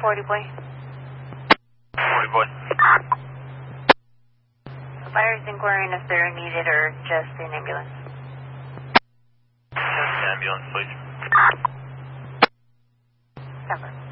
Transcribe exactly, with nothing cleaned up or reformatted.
forty boy. forty boy. Fire is inquiring if they're needed or just an ambulance. Just an ambulance, please. Cover.